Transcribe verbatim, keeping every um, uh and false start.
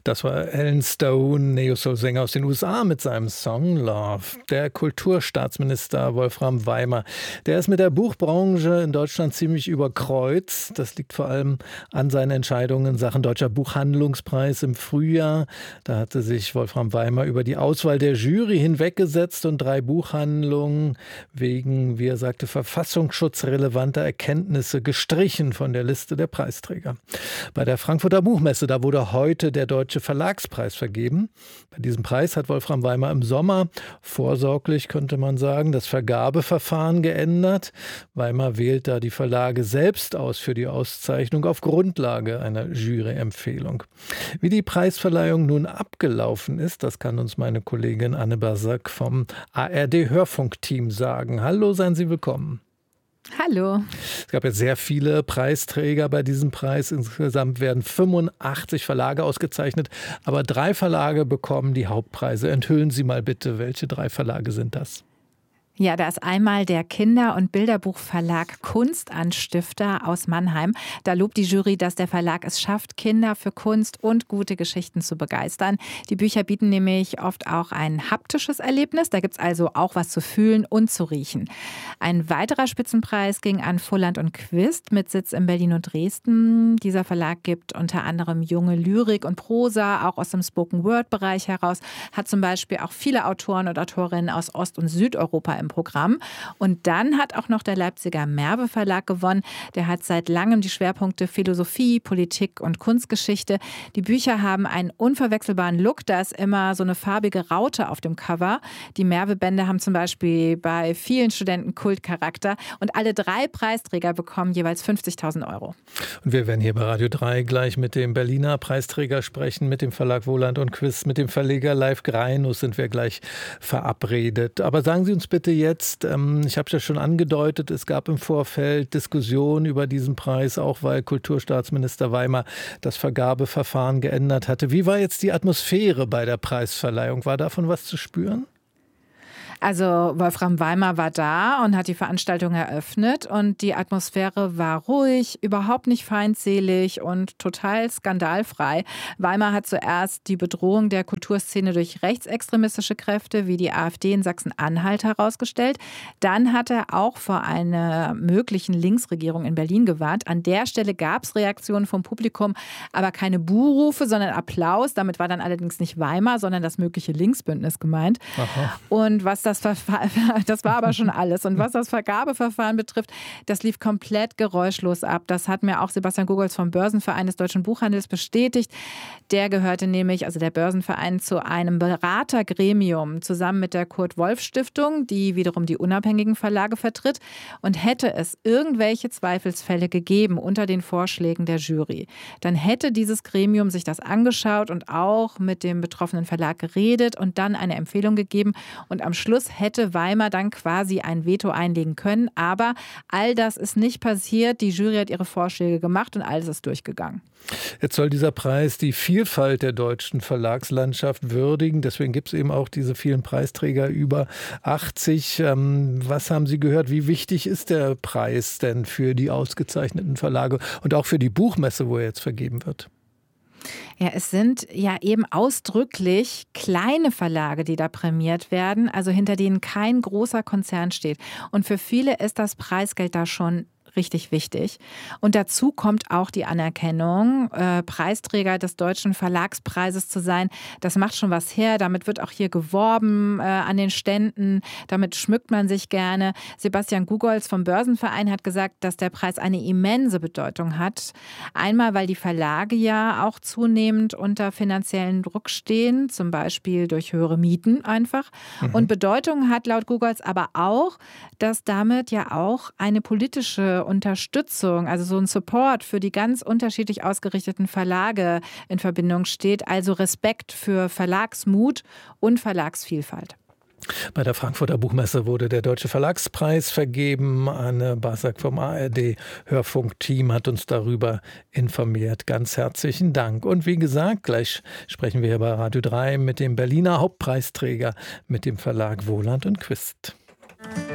Das war Alan Stone, Neo-Soul-Sänger aus den U S A mit seinem Song Love. Der Kulturstaatsminister Wolfram Weimer, der ist mit der Buchbranche in Deutschland ziemlich überkreuzt. Das liegt vor allem an seinen Entscheidungen in Sachen Deutscher Buchhandlungspreis im Frühjahr. Da hatte sich Wolfram Weimer über die Auswahl der Jury hinweggesetzt und drei Buchhandlungen wegen, wie er sagte, verfassungsschutzrelevanter Erkenntnisse gestrichen von der Liste der Preisträger. Bei der Frankfurter Buchmesse, da wurde heute der Deutsche Verlagspreis vergeben. Bei diesem Preis hat Wolfram Weimer im Sommer, vorsorglich könnte man sagen, das Vergabeverfahren geändert. Weimer wählt da die Verlage selbst aus für die Auszeichnung auf Grundlage einer Juryempfehlung. Wie die Preisverleihung nun abgelaufen ist, das kann uns meine Kollegin Anne Basak vom A R D-Hörfunkteam sagen. Hallo, seien Sie willkommen. Hallo. Es gab jetzt sehr viele Preisträger bei diesem Preis. Insgesamt werden fünfundachtzig Verlage ausgezeichnet, aber drei Verlage bekommen die Hauptpreise. Enthüllen Sie mal bitte, welche drei Verlage sind das? Ja, da ist einmal der Kinder- und Bilderbuchverlag Kunstanstifter aus Mannheim. Da lobt die Jury, dass der Verlag es schafft, Kinder für Kunst und gute Geschichten zu begeistern. Die Bücher bieten nämlich oft auch ein haptisches Erlebnis. Da gibt es also auch was zu fühlen und zu riechen. Ein weiterer Spitzenpreis ging an Volland und Quist mit Sitz in Berlin und Dresden. Dieser Verlag gibt unter anderem junge Lyrik und Prosa, auch aus dem Spoken-Word-Bereich heraus. Hat zum Beispiel auch viele Autoren und Autorinnen aus Ost- und Südeuropa im Programm. Und dann hat auch noch der Leipziger Merve Verlag gewonnen. Der hat seit langem die Schwerpunkte Philosophie, Politik und Kunstgeschichte. Die Bücher haben einen unverwechselbaren Look. Da ist immer so eine farbige Raute auf dem Cover. Die Merve-Bände haben zum Beispiel bei vielen Studenten Kultcharakter. Und alle drei Preisträger bekommen jeweils fünfzigtausend Euro. Und wir werden hier bei Radio drei gleich mit dem Berliner Preisträger sprechen, mit dem Verlag Volland und Quist, mit dem Verleger Leif Greinus sind wir gleich verabredet. Aber sagen Sie uns bitte jetzt, ähm, ich habe es ja schon angedeutet, es gab im Vorfeld Diskussionen über diesen Preis, auch weil Kulturstaatsminister Weimer das Vergabeverfahren geändert hatte. Wie war jetzt die Atmosphäre bei der Preisverleihung? War davon was zu spüren? Also Wolfram Weimer war da und hat die Veranstaltung eröffnet und die Atmosphäre war ruhig, überhaupt nicht feindselig und total skandalfrei. Weimer hat zuerst die Bedrohung der Kulturszene durch rechtsextremistische Kräfte wie die AfD in Sachsen-Anhalt herausgestellt. Dann hat er auch vor einer möglichen Linksregierung in Berlin gewarnt. An der Stelle gab es Reaktionen vom Publikum, aber keine Buhrufe, sondern Applaus. Damit war dann allerdings nicht Weimer, sondern das mögliche Linksbündnis gemeint. Aha. Und was Das, Verfahren, das war aber schon alles. Und was das Vergabeverfahren betrifft, das lief komplett geräuschlos ab. Das hat mir auch Sebastian Gogolz vom Börsenverein des Deutschen Buchhandels bestätigt. Der gehörte nämlich, also der Börsenverein, zu einem Beratergremium zusammen mit der Kurt-Wolf-Stiftung, die wiederum die unabhängigen Verlage vertritt. Und hätte es irgendwelche Zweifelsfälle gegeben unter den Vorschlägen der Jury, dann hätte dieses Gremium sich das angeschaut und auch mit dem betroffenen Verlag geredet und dann eine Empfehlung gegeben. Und am Schluss hätte Weimer dann quasi ein Veto einlegen können. Aber all das ist nicht passiert. Die Jury hat ihre Vorschläge gemacht und alles ist durchgegangen. Jetzt soll dieser Preis die Vielfalt der deutschen Verlagslandschaft würdigen. Deswegen gibt es eben auch diese vielen Preisträger, über achtzig. Was haben Sie gehört? Wie wichtig ist der Preis denn für die ausgezeichneten Verlage und auch für die Buchmesse, wo er jetzt vergeben wird? Ja, es sind ja eben ausdrücklich kleine Verlage, die da prämiert werden, also hinter denen kein großer Konzern steht. Und für viele ist das Preisgeld da schon richtig wichtig. Und dazu kommt auch die Anerkennung, äh, Preisträger des Deutschen Verlagspreises zu sein. Das macht schon was her. Damit wird auch hier geworben äh, an den Ständen. Damit schmückt man sich gerne. Sebastian Gugolz vom Börsenverein hat gesagt, dass der Preis eine immense Bedeutung hat. Einmal, weil die Verlage ja auch zunehmend unter finanziellen Druck stehen, zum Beispiel durch höhere Mieten einfach. Mhm. Und Bedeutung hat laut Gugolz aber auch, dass damit ja auch eine politische Unterstützung, also so ein Support für die ganz unterschiedlich ausgerichteten Verlage in Verbindung steht. Also Respekt für Verlagsmut und Verlagsvielfalt. Bei der Frankfurter Buchmesse wurde der Deutsche Verlagspreis vergeben. Anne Basak vom A R D-Hörfunkteam hat uns darüber informiert. Ganz herzlichen Dank. Und wie gesagt, gleich sprechen wir hier bei Radio drei mit dem Berliner Hauptpreisträger, mit dem Verlag Volland und Quist.